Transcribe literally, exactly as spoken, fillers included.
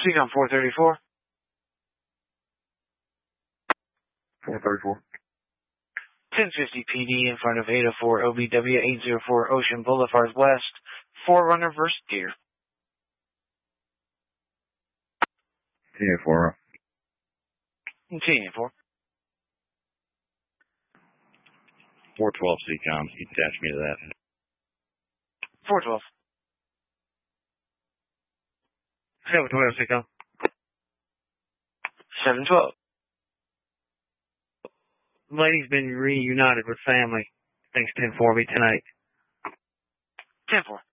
Seacom four thirty-four. four thirty-four. ten fifty P D in front of eight oh four O B W eight oh four Ocean Boulevard West, Forerunner versus Deer. T A four. T A four. four twelve C COM. You attach me to that. four twelve. seven twelve C COM. seven twelve. Lady's been reunited with family. Thanks ten four be tonight. ten four.